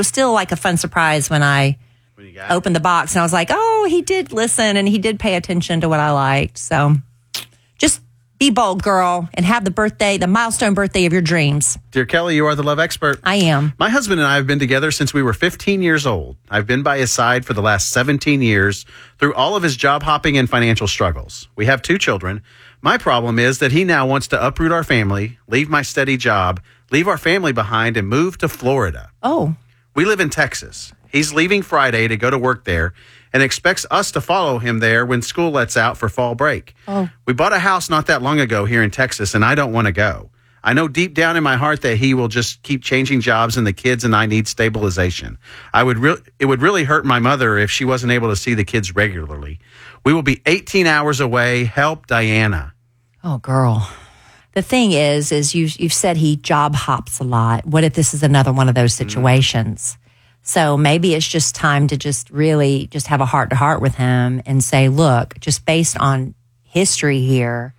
was still like a fun surprise when I opened the box and I was like, oh, he did listen and he did pay attention to what I liked. So just be bold, girl, and have the milestone birthday of your dreams. Dear Kelly, you are the love expert. I am. My husband and I have been together since we were 15 years old. I've been by his side for the last 17 years through all of his job hopping and financial struggles. We have 2 children. My problem is that he now wants to uproot our family, leave my steady job, leave our family behind, and move to Florida. Oh. We live in Texas. He's leaving Friday to go to work there and expects us to follow him there when school lets out for fall break. Oh. We bought a house not that long ago here in Texas, and I don't want to go. I know deep down in my heart that he will just keep changing jobs and the kids and I need stabilization. It would really hurt my mother if she wasn't able to see the kids regularly. We will be 18 hours away. Help, Diana. Oh, girl. The thing is you've said he job hops a lot. What if this is another one of those situations? So maybe it's just time to just really just have a heart-to-heart with him and say, look, just based on history here,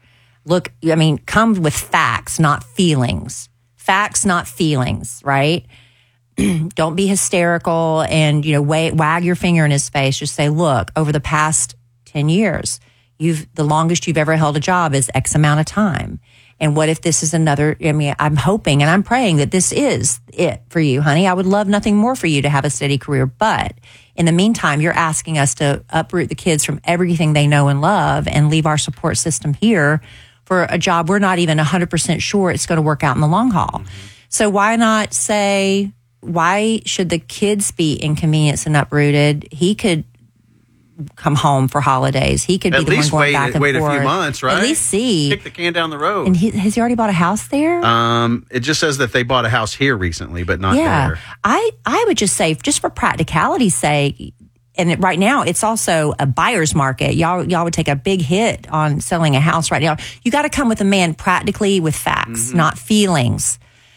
come with facts, not feelings. Facts, not feelings, right? Don't be hysterical and, wag your finger in his face. Just say, look, over the past 10 years, the longest you've ever held a job is X amount of time. And what if this is another, I'm hoping and I'm praying that this is it for you, honey. I would love nothing more for you to have a steady career. But in the meantime, you're asking us to uproot the kids from everything they know and love and leave our support system here for a job we're not even 100% sure it's going to work out in the long haul. Mm-hmm. So why not say, why should the kids be inconvenienced and uprooted? He could come home for holidays. He could be the one going back and forth. Wait a few months, right? At least see. Kick the can down the road. And has he already bought a house there? It just says that they bought a house here recently, but not there. I would just say, just for practicality's sake, and right now it's also a buyer's market. Y'all would take a big hit on selling a house right now. You got to come with a man practically with facts, not feelings.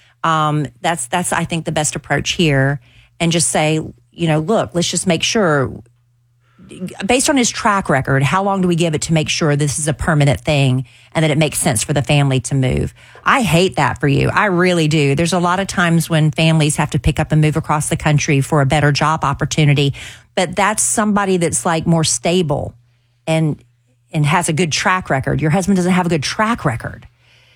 That's I think the best approach here, and just say, look, let's just make sure. Based on his track record, how long do we give it to make sure this is a permanent thing and that it makes sense for the family to move? I hate that for you. I really do. There's a lot of times when families have to pick up and move across the country for a better job opportunity, but that's somebody that's like more stable and has a good track record. Your husband doesn't have a good track record.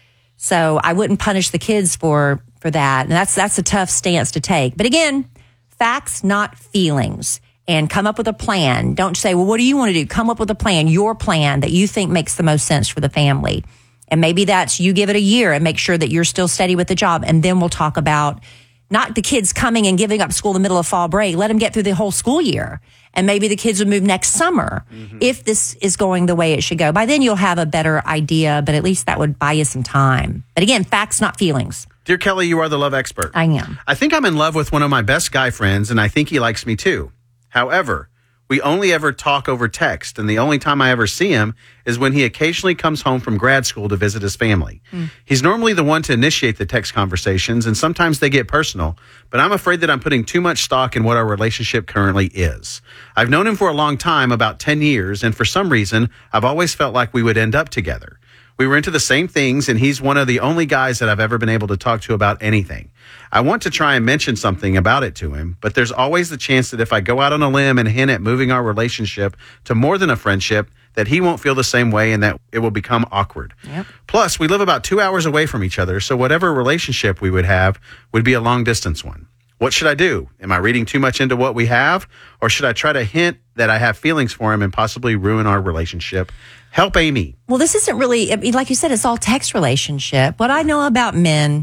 So I wouldn't punish the kids for that. And that's a tough stance to take. But again, facts, not feelings. And come up with a plan. Don't say, well, what do you want to do? Come up with a plan, your plan that you think makes the most sense for the family. And maybe that's you give it a year and make sure that you're still steady with the job. And then we'll talk about not the kids coming and giving up school in the middle of fall break. Let them get through the whole school year. And maybe the kids would move next summer if this is going the way it should go. By then you'll have a better idea, but at least that would buy you some time. But again, facts, not feelings. Dear Kelly, you are the love expert. I am. I think I'm in love with one of my best guy friends, and I think he likes me too. However, we only ever talk over text, and the only time I ever see him is when he occasionally comes home from grad school to visit his family. He's normally the one to initiate the text conversations, and sometimes they get personal, but I'm afraid that I'm putting too much stock in what our relationship currently is. I've known him for a long time, about 10 years, and for some reason, I've always felt like we would end up together. We were into the same things, and he's one of the only guys that I've ever been able to talk to about anything. I want to try and mention something about it to him, but there's always the chance that if I go out on a limb and hint at moving our relationship to more than a friendship, that he won't feel the same way and that it will become awkward. Yep. Plus, we live about 2 hours away from each other, so whatever relationship we would have would be a long-distance one. What should I do? Am I reading too much into what we have? Or should I try to hint that I have feelings for him and possibly ruin our relationship? Help, Amy. Well, this isn't really, like you said, it's all text relationship. What I know about men,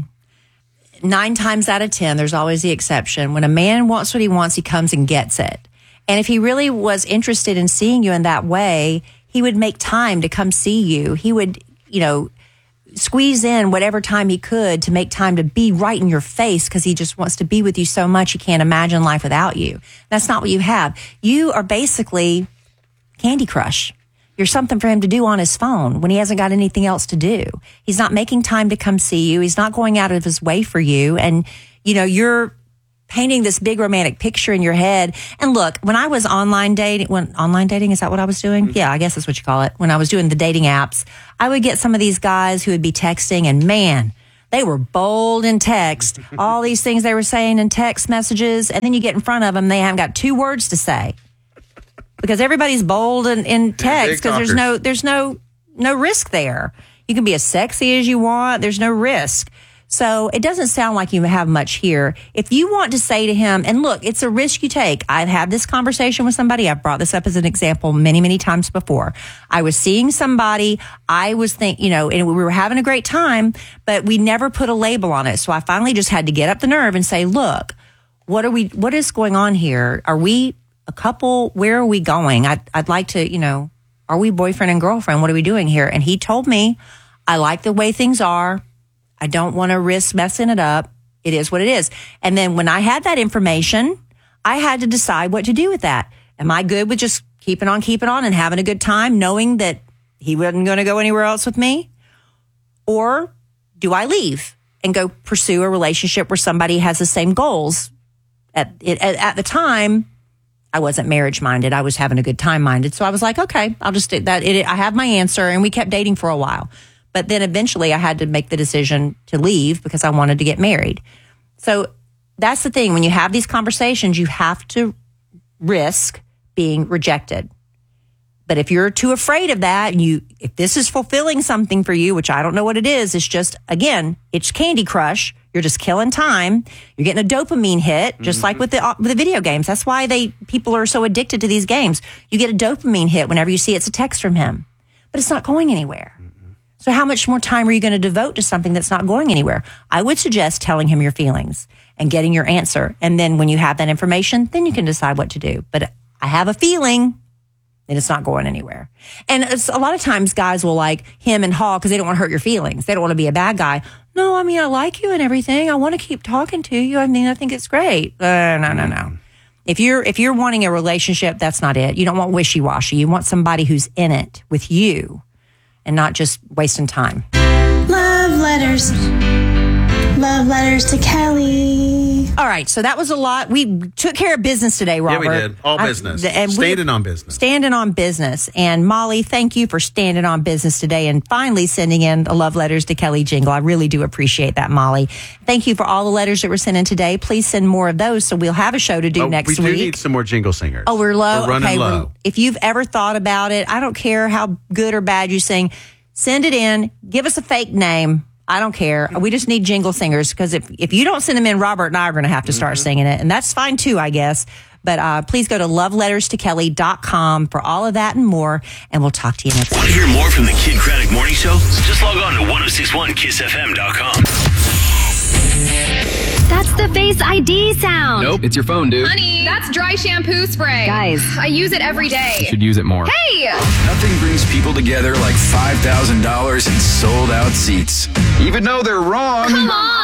9 times out of 10, there's always the exception. When a man wants what he wants, he comes and gets it. And if he really was interested in seeing you in that way, he would make time to come see you. He would, squeeze in whatever time he could to make time to be right in your face because he just wants to be with you so much he can't imagine life without you. That's not what you have. You are basically Candy Crush. You're something for him to do on his phone when he hasn't got anything else to do. He's not making time to come see you. He's not going out of his way for you. And, you're painting this big romantic picture in your head. And look, when I was online dating, is that what I was doing? Yeah, I guess that's what you call it. When I was doing the dating apps, I would get some of these guys who would be texting and man, They were bold in text. All these things they were saying in text messages, and then you get in front of them, they haven't got 2 words to say because everybody's bold in text because there's no risk there. You can be as sexy as you want. There's no risk. So it doesn't sound like you have much here. If you want to say to him, and look, it's a risk you take. I've had this conversation with somebody. I've brought this up as an example many, many times before. I was seeing somebody. I was and we were having a great time, but we never put a label on it. So I finally just had to get up the nerve and say, look, what is going on here? Are we a couple? Where are we going? I'd like to, are we boyfriend and girlfriend? What are we doing here? And he told me, I like the way things are. I don't want to risk messing it up. It is what it is. And then when I had that information, I had to decide what to do with that. Am I good with just keeping on and having a good time, knowing that he wasn't going to go anywhere else with me? Or do I leave and go pursue a relationship where somebody has the same goals? At the time, I wasn't marriage minded. I was having a good time minded. So I was like, okay, I'll just do that. I have my answer. And we kept dating for a while. But then eventually I had to make the decision to leave because I wanted to get married. So that's the thing. When you have these conversations, you have to risk being rejected. But if you're too afraid of that, if this is fulfilling something for you, which I don't know what it is, it's just, again, it's Candy Crush. You're just killing time. You're getting a dopamine hit, just like with the video games. That's why people are so addicted to these games. You get a dopamine hit whenever you see it's a text from him, but it's not going anywhere. So how much more time are you going to devote to something that's not going anywhere? I would suggest telling him your feelings and getting your answer. And then when you have that information, then you can decide what to do. But I have a feeling that it's not going anywhere. And a lot of times guys will like him and haw because they don't want to hurt your feelings. They don't want to be a bad guy. No, I mean, I like you and everything. I want to keep talking to you. I mean, I think it's great. No. If you're wanting a relationship, that's not it. You don't want wishy-washy. You want somebody who's in it with you and not just wasting time. Love letters. Love letters to Kelly. All right, so that was a lot. We took care of business today, Robert. Yeah, we did. All business. Standing on business. Standing on business. And Molly, thank you for standing on business today and finally sending in a Love Letters to Kelly jingle. I really do appreciate that, Molly. Thank you for all the letters that were sent in today. Please send more of those so we'll have a show to do next week. We do need some more jingle singers. Oh, we're low? We're running low. If you've ever thought about it, I don't care how good or bad you sing, send it in. Give us a fake name. I don't care. We just need jingle singers because if you don't send them in, Robert and I are going to have to start singing it. And that's fine too, I guess. But please go to loveletterstokelly.com for all of that and more. And we'll talk to you next week. Want to hear more from the Kid Craddock Morning Show? Just log on to 1061kissfm.com. That's the Face ID sound. Nope, it's your phone, dude. Honey, that's dry shampoo spray. Guys, I use it every day. You should use it more. Hey! Nothing brings people together like $5,000 in sold-out seats. Even though they're wrong. Come on!